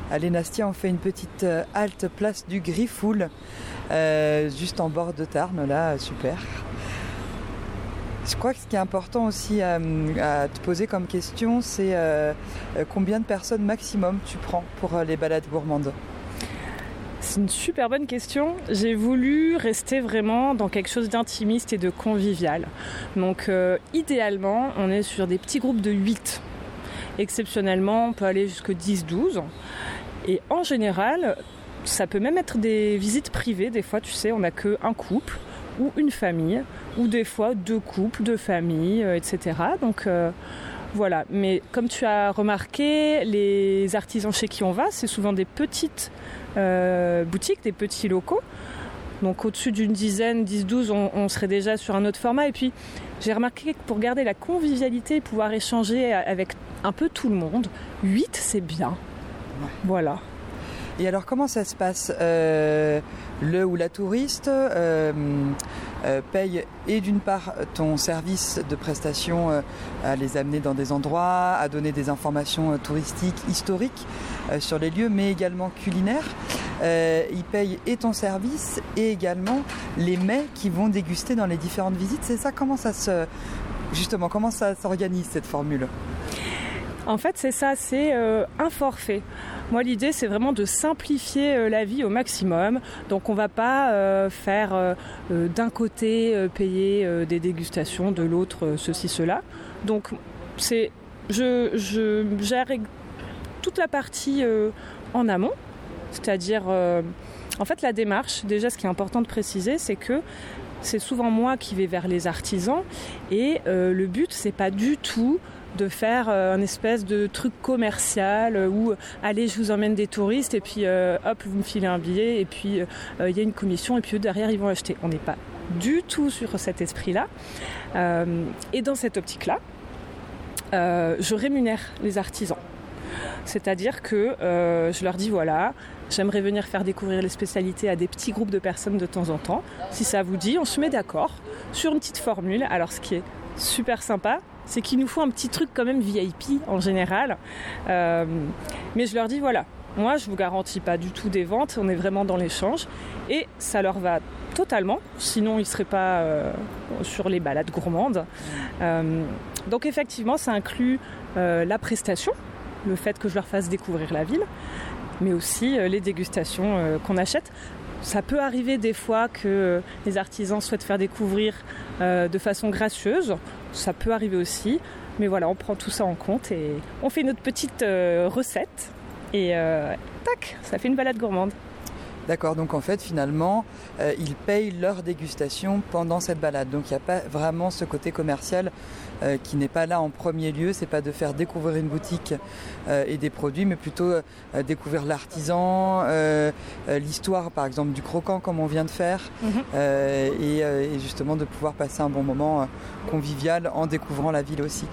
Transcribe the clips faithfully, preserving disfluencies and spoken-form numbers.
Allez Nastia, on fait une petite euh, halte place du Griffoul, euh, juste en bord de Tarn, là, super. Je crois que ce qui est important aussi à, à te poser comme question, c'est euh, combien de personnes maximum tu prends pour euh, les balades gourmandes ? C'est une super bonne question. J'ai voulu rester vraiment dans quelque chose d'intimiste et de convivial. Donc euh, idéalement, on est sur des petits groupes de huit. Exceptionnellement, on peut aller jusqu'à dix douze. Et en général, ça peut même être des visites privées. Des fois, tu sais, on n'a qu'un couple ou une famille, ou des fois deux couples, deux familles, euh, et cetera. Donc euh, voilà. Mais comme tu as remarqué, les artisans chez qui on va, c'est souvent des petites euh, boutiques, des petits locaux. Donc au-dessus d'une dizaine, dix douze, on, on serait déjà sur un autre format. Et puis j'ai remarqué que pour garder la convivialité et pouvoir échanger avec un peu tout le monde, huit c'est bien. Ouais. Voilà. Et alors comment ça se passe euh, le ou la touriste euh, euh, paye et d'une part ton service de prestation euh, à les amener dans des endroits, à donner des informations euh, touristiques, historiques euh, sur les lieux, mais également culinaires. Euh, il paye et ton service et également les mets qu'ils vont déguster dans les différentes visites. C'est ça, comment ça se... Justement, comment ça s'organise cette formule ? En fait, c'est ça, c'est euh, un forfait. Moi, l'idée, c'est vraiment de simplifier euh, la vie au maximum. Donc, on ne va pas euh, faire euh, euh, d'un côté euh, payer euh, des dégustations, de l'autre euh, ceci, cela. Donc, c'est, je, je gère toute la partie euh, en amont, c'est-à-dire, euh, en fait, la démarche. Déjà, ce qui est important de préciser, c'est que c'est souvent moi qui vais vers les artisans et euh, le but, c'est pas du tout de faire euh, un espèce de truc commercial euh, où allez je vous emmène des touristes et puis euh, hop vous me filez un billet et puis il euh, y a une commission et puis eux derrière ils vont acheter. On n'est pas du tout sur cet esprit-là euh, et dans cette optique-là euh, je rémunère les artisans. C'est-à-dire que euh, je leur dis voilà, j'aimerais venir faire découvrir les spécialités à des petits groupes de personnes de temps en temps. Si ça vous dit, on se met d'accord sur une petite formule. Alors ce qui est super sympa, c'est qu'il nous faut un petit truc quand même V I P en général. Euh, mais je leur dis voilà, moi je vous garantis pas du tout des ventes, on est vraiment dans l'échange et ça leur va totalement, sinon ils seraient pas euh, sur les balades gourmandes. Euh, donc effectivement ça inclut euh, la prestation, le fait que je leur fasse découvrir la ville, mais aussi euh, les dégustations euh, qu'on achète. Ça peut arriver des fois que les artisans souhaitent faire découvrir euh, de façon gracieuse. Ça peut arriver aussi. Mais voilà, on prend tout ça en compte et on fait notre petite euh, recette. Et euh, tac, ça fait une balade gourmande. D'accord, donc en fait finalement euh, ils payent leur dégustation pendant cette balade, donc il n'y a pas vraiment ce côté commercial euh, qui n'est pas là en premier lieu, c'est pas de faire découvrir une boutique euh, et des produits, mais plutôt euh, découvrir l'artisan, euh, euh, l'histoire par exemple du croquant comme on vient de faire, mm-hmm. euh, et, euh, et justement de pouvoir passer un bon moment euh, convivial en découvrant la ville aussi.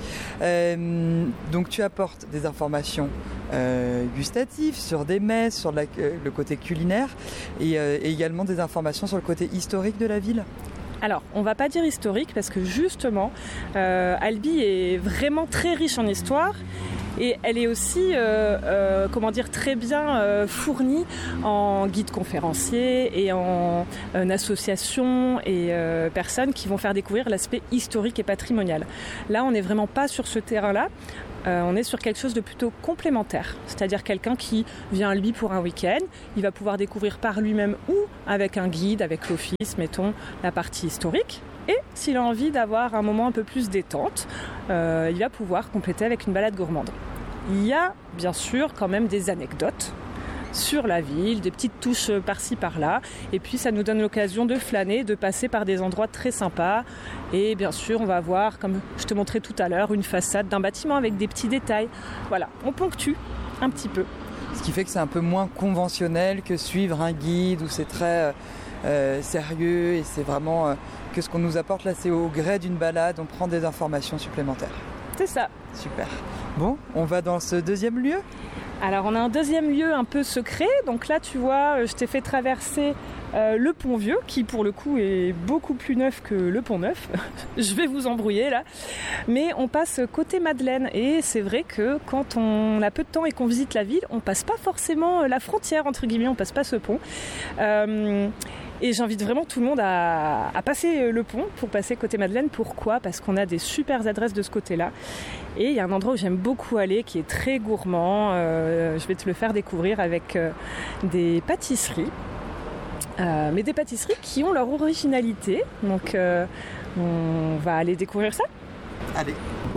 Euh, donc tu apportes des informations euh, gustatives sur des mets, sur la, euh, le côté culinaire. Et, euh, et également des informations sur le côté historique de la ville. Alors, on ne va pas dire historique parce que justement, euh, Albi est vraiment très riche en histoire et elle est aussi, euh, euh, comment dire, très bien euh, fournie en guide conférencier et en euh, association et euh, personnes qui vont faire découvrir l'aspect historique et patrimonial. Là, on n'est vraiment pas sur ce terrain-là. Euh, on est sur quelque chose de plutôt complémentaire, c'est-à-dire quelqu'un qui vient à Albi pour un week-end, il va pouvoir découvrir par lui-même ou avec un guide, avec l'office, mettons, la partie historique. Et s'il a envie d'avoir un moment un peu plus détente, euh, il va pouvoir compléter avec une balade gourmande. Il y a bien sûr quand même des anecdotes sur la ville, des petites touches par-ci par-là, et puis ça nous donne l'occasion de flâner, de passer par des endroits très sympas, et bien sûr on va voir, comme je te montrais tout à l'heure, une façade d'un bâtiment avec des petits détails. Voilà, on ponctue un petit peu. Ce qui fait que c'est un peu moins conventionnel que suivre un guide où c'est très euh, sérieux et c'est vraiment euh, que ce qu'on nous apporte là, c'est au gré d'une balade, on prend des informations supplémentaires. C'est ça. Super. Bon, on va dans ce deuxième lieu ? Alors on a un deuxième lieu un peu secret, donc là tu vois, je t'ai fait traverser euh, le pont vieux, qui pour le coup est beaucoup plus neuf que le pont neuf. Je vais vous embrouiller là. Mais on passe côté Madeleine, et c'est vrai que quand on a peu de temps et qu'on visite la ville, on passe pas forcément la frontière, entre guillemets, on passe pas ce pont. Euh, Et j'invite vraiment tout le monde à, à passer le pont pour passer côté Madeleine. Pourquoi ? Parce qu'on a des super adresses de ce côté-là. Et il y a un endroit où j'aime beaucoup aller qui est très gourmand. Euh, je vais te le faire découvrir avec euh, des pâtisseries. Euh, mais des pâtisseries qui ont leur originalité. Donc euh, on va aller découvrir ça. Allez.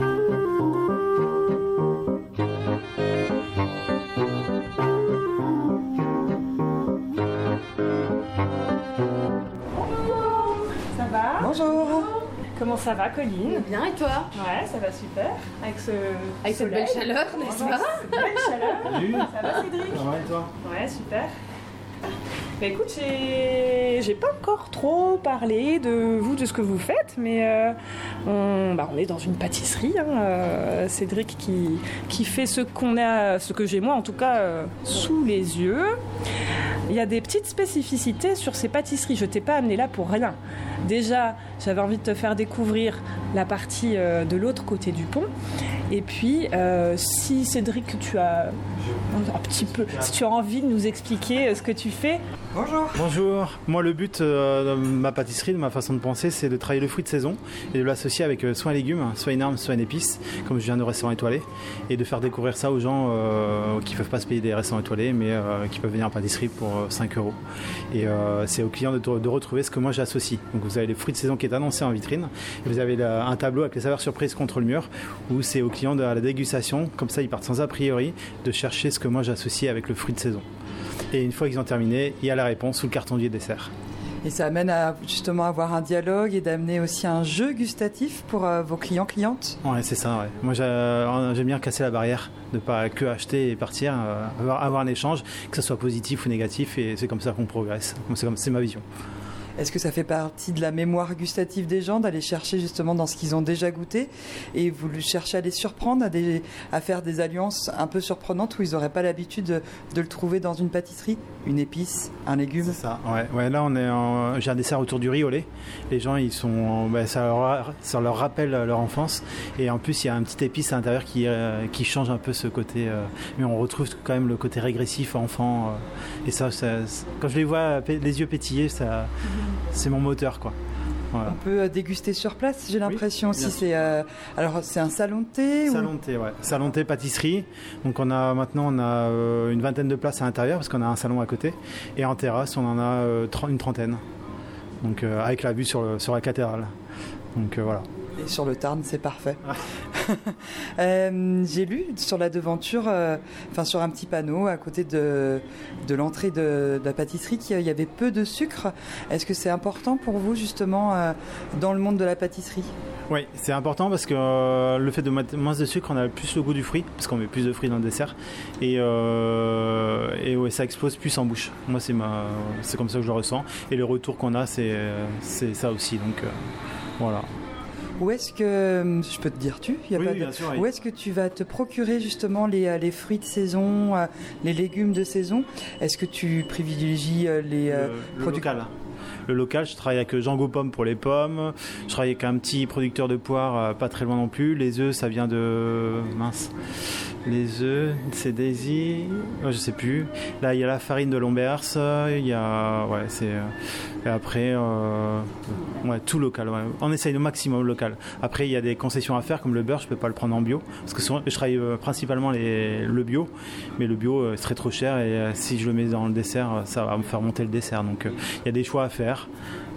Bonjour. Comment ça va, Colline ? Bien, et toi ? Ouais, ça va super. Avec ce Avec cette belle chaleur, n'est-ce pas ? Cette belle chaleur. Salut. Ça va, Cédric ? Ça va et toi ? Ouais, super. Bah écoute, j'ai... j'ai pas encore trop parlé de vous, de ce que vous faites, mais euh, on... Bah, on est dans une pâtisserie. Hein, euh, Cédric qui... qui fait ce qu'on a, ce que j'ai moi en tout cas euh, sous les yeux. Il y a des petites spécificités sur ces pâtisseries. Je t'ai pas amené là pour rien. Déjà, j'avais envie de te faire découvrir la partie euh, de l'autre côté du pont. Et puis, euh, si Cédric, tu as un petit peu, si tu as envie de nous expliquer ce que tu fais. Bonjour. Bonjour. Moi, le but euh, de ma pâtisserie, de ma façon de penser, c'est de travailler le fruit de saison et de l'associer avec euh, soit un légume, soit une arme, soit une épice, comme je viens de restaurant étoilé, et de faire découvrir ça aux gens euh, qui ne peuvent pas se payer des restaurants étoilés, mais euh, qui peuvent venir en pâtisserie pour euh, cinq euros. Et euh, c'est aux clients de, de retrouver ce que moi j'associe. Donc vous avez les fruits de saison qui est annoncé en vitrine, et vous avez la, un tableau avec les saveurs surprises contre le mur, où c'est aux clients de à la dégustation, comme ça ils partent sans a priori, de chercher ce que moi j'associe avec le fruit de saison. Et une fois qu'ils ont terminé, il y a la réponse sous le carton du dessert. Et ça amène à justement avoir un dialogue et d'amener aussi un jeu gustatif pour euh, vos clients, clientes. Ouais, c'est ça, ouais. Moi j'ai, j'aime bien casser la barrière, de ne pas que acheter et partir, euh, avoir, avoir un échange, que ce soit positif ou négatif, et c'est comme ça qu'on progresse. C'est, comme, c'est ma vision. Est-ce que ça fait partie de la mémoire gustative des gens, d'aller chercher justement dans ce qu'ils ont déjà goûté, et vous cherchez à les surprendre, à, des, à faire des alliances un peu surprenantes où ils n'auraient pas l'habitude de, de le trouver dans une pâtisserie, une épice, un légume? C'est ça, ouais. ouais là on est en, j'ai un dessert autour du riz au lait. Les gens, ils sont, bah, ça, leur, ça leur rappelle leur enfance, et en plus il y a un petit épice à l'intérieur qui, euh, qui change un peu ce côté, euh, mais on retrouve quand même le côté régressif enfant, euh, et ça, ça, quand je les vois les yeux pétiller, ça... c'est mon moteur, quoi. Voilà. On peut déguster sur place, j'ai l'impression. Oui, aussi. C'est, euh, alors, c'est un salon de thé Salon ou... de thé, ouais. Salon de thé, pâtisserie. Donc, on a, maintenant, on a euh, une vingtaine de places à l'intérieur parce qu'on a un salon à côté. Et en terrasse, on en a euh, une trentaine. Donc, euh, avec la vue sur, le, sur la cathédrale. Donc, euh, voilà. Et sur le Tarn, c'est parfait. euh, j'ai lu sur la devanture, euh, enfin sur un petit panneau à côté de, de l'entrée de, de la pâtisserie, qu'il y avait peu de sucre. Est-ce que c'est important pour vous justement euh, dans le monde de la pâtisserie ? Oui, c'est important parce que euh, le fait de mettre moins de sucre, on a plus le goût du fruit, parce qu'on met plus de fruits dans le dessert, et, euh, et ouais, ça explose plus en bouche. Moi, c'est, ma, c'est comme ça que je le ressens, et le retour qu'on a, c'est, c'est ça aussi. Donc euh, voilà. Où est-ce que, je peux te dire tu y a oui, pas oui, de... bien sûr, oui. Où est-ce que tu vas te procurer justement les, les fruits de saison, les légumes de saison ? Est-ce que tu privilégies les le, le produits local. Le local, je travaille avec Jean Gaupôme pour les pommes, je travaille avec un petit producteur de poires pas très loin non plus. Les œufs, ça vient de... mince... Les œufs, c'est Daisy, je sais plus. Là, il y a la farine de Lombers, il y a, ouais, c'est. Et après, euh, ouais, tout local. Ouais. On essaye le maximum local. Après, il y a des concessions à faire, comme le beurre, je peux pas le prendre en bio, parce que souvent, je travaille euh, principalement les, le bio, mais le bio euh, c'est très trop cher, et euh, si je le mets dans le dessert, ça va me faire monter le dessert. Donc, euh, il y a des choix à faire.